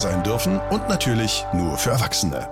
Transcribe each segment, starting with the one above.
sein dürfen und natürlich nur für Erwachsene.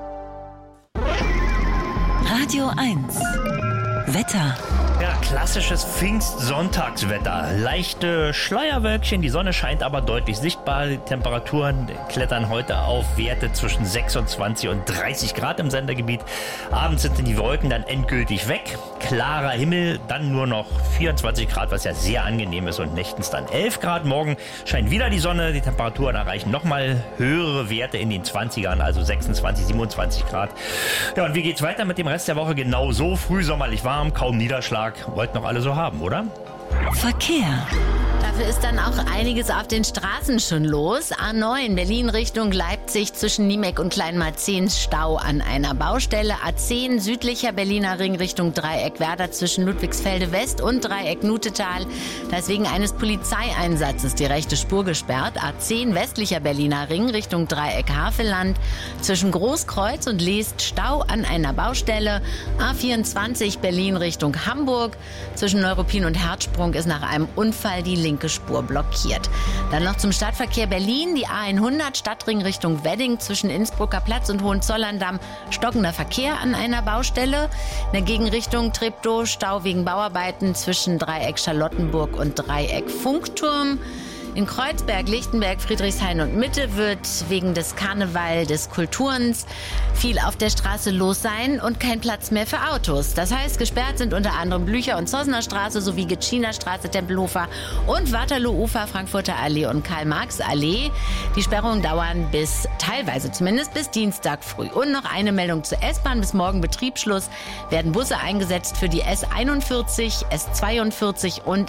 Radio 1 Wetter. Ja, klassisches Pfingstsonntagswetter. Leichte Schleierwölkchen, die Sonne scheint aber deutlich sichtbar. Die Temperaturen klettern heute auf Werte zwischen 26 und 30 Grad im Sendegebiet. Abends sind die Wolken dann endgültig weg. Klarer Himmel, dann nur noch 24 Grad, was ja sehr angenehm ist, und nächtens dann 11 Grad. Morgen scheint wieder die Sonne. Die Temperaturen erreichen nochmal höhere Werte in den 20ern, also 26, 27 Grad. Ja, und wie geht's weiter mit dem Rest der Woche? Genau so, frühsommerlich warm, kaum Niederschlag. Wollten noch alle so haben, oder? Verkehr. Dafür ist dann auch einiges auf den Straßen schon los. A9 Berlin Richtung Leipzig zwischen Niemek und Kleinmarzehns Stau an einer Baustelle. A10 südlicher Berliner Ring Richtung Dreieck Werder zwischen Ludwigsfelde West und Dreieck Nutetal. Da ist wegen eines Polizeieinsatzes die rechte Spur gesperrt. A10 westlicher Berliner Ring Richtung Dreieck Havelland zwischen Großkreuz und Leest Stau an einer Baustelle. A24 Berlin Richtung Hamburg zwischen Neuruppin und Herzsprung ist nach einem Unfall die linke Spur blockiert. Dann noch zum Stadtverkehr Berlin, die A100 Stadtring Richtung Wedding zwischen Innsbrucker Platz und Hohenzollern-Damm, stockender Verkehr an einer Baustelle. In der Gegenrichtung Treptow Stau wegen Bauarbeiten zwischen Dreieck Charlottenburg und Dreieck Funkturm. In Kreuzberg, Lichtenberg, Friedrichshain und Mitte wird wegen des Karneval des Kulturens viel auf der Straße los sein und kein Platz mehr für Autos. Das heißt, gesperrt sind unter anderem Blücher- und Zossener Straße sowie Gitschiner Straße, Tempelhofer und Waterloo-Ufer, Frankfurter Allee und Karl-Marx-Allee. Die Sperrungen dauern teilweise zumindest bis Dienstag früh. Und noch eine Meldung zur S-Bahn. Bis morgen Betriebsschluss werden Busse eingesetzt für die S41, S42 und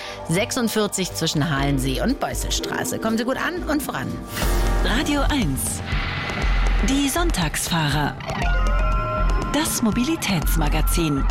S46 zwischen Halensee und Beusselstraße. Kommen Sie gut an und voran. Radio 1 Die Sonntagsfahrer. Das Mobilitätsmagazin.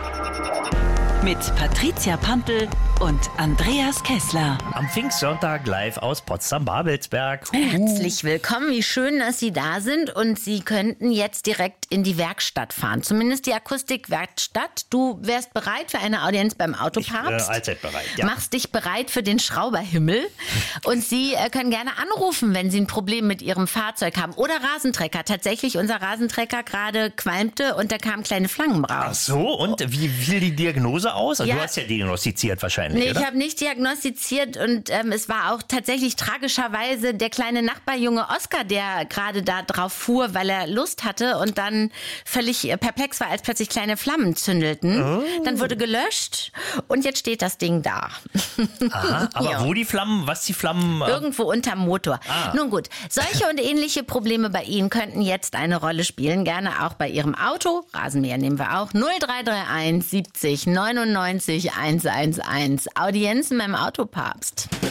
Mit Patricia Pampel und Andreas Kessler. Am Pfingstsonntag live aus Potsdam-Babelsberg. Herzlich willkommen, wie schön, dass Sie da sind, und Sie könnten jetzt direkt in die Werkstatt fahren, zumindest die Akustikwerkstatt. Du wärst bereit für eine Audienz beim Autopapst. Allzeit bereit, ja. Machst dich bereit für den Schrauberhimmel, und Sie können gerne anrufen, wenn Sie ein Problem mit Ihrem Fahrzeug haben oder Rasentrecker. Tatsächlich, unser Rasentrecker gerade qualmte und da kamen kleine Flammen raus. Ach so, und wie fiel die Diagnose aus? Also Ja. Du hast ja diagnostiziert wahrscheinlich. Nee, oder? ich habe nicht diagnostiziert, und es war auch tatsächlich tragischerweise der kleine Nachbarjunge Oskar, der gerade da drauf fuhr, weil er Lust hatte und dann völlig perplex war, als plötzlich kleine Flammen zündelten. Oh. Dann wurde gelöscht und jetzt steht das Ding da. Aha, aber Ja. wo die Flammen, was die Flammen... Irgendwo unterm Motor. Nun gut, solche und ähnliche Probleme bei Ihnen könnten jetzt eine Rolle spielen. Gerne auch bei Ihrem Auto. Rasenmäher nehmen wir auch. 0331 70 99 111. Audienzen beim Autopapst.